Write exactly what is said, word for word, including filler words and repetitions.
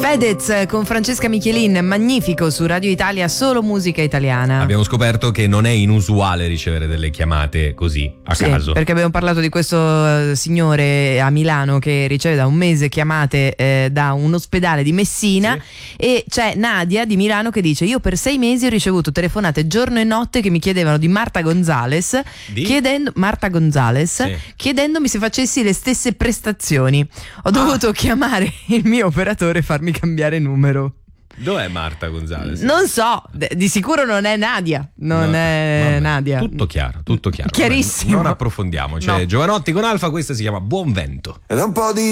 Fedez con Francesca Michelin, magnifico, su Radio Italia, solo musica italiana. Abbiamo scoperto che non è inusuale ricevere delle chiamate così a sì, caso. Perché abbiamo parlato di questo signore a Milano che riceve da un mese chiamate eh, da un ospedale di Messina, sì. E c'è Nadia di Milano che dice: io per sei mesi ho ricevuto telefonate giorno e notte che mi chiedevano di Marta Gonzales, di? chiedendo Marta Gonzales, sì. chiedendomi se facessi le stesse prestazioni. Ho dovuto ah. chiamare il mio operatore e farmi cambiare numero. Dov'è Marta Gonzales? Non so, di sicuro non è Nadia. Non no, è vabbè, Nadia. Tutto chiaro, tutto chiaro. Chiarissimo. Vabbè, non approfondiamo. C'è no. Giovanotti con Alfa, questa si chiama Buon Vento. Ed un po' di